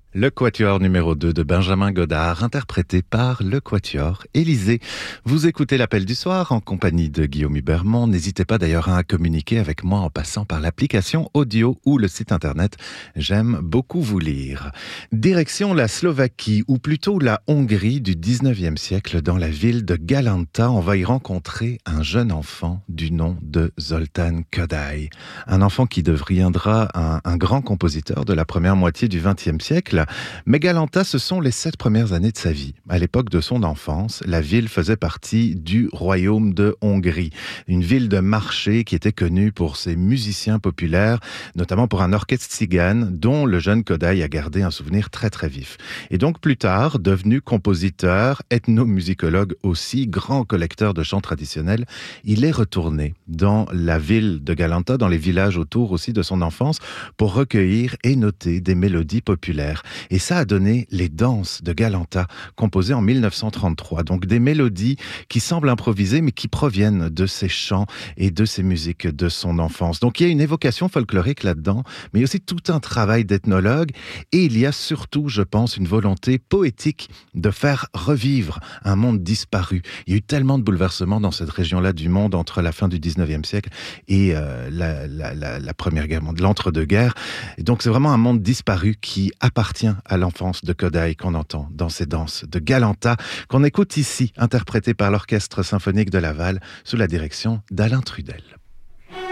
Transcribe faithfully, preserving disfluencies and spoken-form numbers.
Le quatuor numéro deux de Benjamin Godard, interprété par le quatuor Élysée. Vous écoutez l'Appel du soir en compagnie de Guillaume Hubermont. N'hésitez pas d'ailleurs à communiquer avec moi en passant par l'application audio ou le site internet. J'aime beaucoup vous lire. Direction la Slovaquie, ou plutôt la Hongrie du dix-neuvième siècle, dans la ville de Galanta. On va y rencontrer un jeune enfant du nom de Zoltán Kodály. Un enfant qui deviendra un, un grand compositeur de la première moitié du vingtième siècle. Mais Galanta, ce sont les sept premières années de sa vie. À l'époque de son enfance, la ville faisait partie du royaume de Hongrie, une ville de marché qui était connue pour ses musiciens populaires, notamment pour un orchestre tzigane dont le jeune Kodály a gardé un souvenir très très vif. Et donc plus tard, devenu compositeur, ethnomusicologue aussi, grand collecteur de chants traditionnels, il est retourné dans la ville de Galanta, dans les villages autour aussi de son enfance, pour recueillir et noter des mélodies populaires. Et ça a donné les danses de Galanta, composées en mille neuf cent trente-trois. Donc des mélodies qui semblent improvisées, mais qui proviennent de ses chants et de ses musiques de son enfance. Donc il y a une évocation folklorique là-dedans, mais aussi tout un travail d'ethnologue. Et il y a surtout, je pense, une volonté poétique de faire revivre un monde disparu. Il y a eu tellement de bouleversements dans cette région-là du monde entre la fin du dix-neuvième siècle et euh, la, la, la, la Première Guerre mondiale, l'entre-deux-guerres. Et donc c'est vraiment un monde disparu qui appartient à l'enfance de Kodály qu'on entend dans ces danses de Galanta, qu'on écoute ici, interprétées par l'Orchestre symphonique de Laval sous la direction d'Alain Trudel.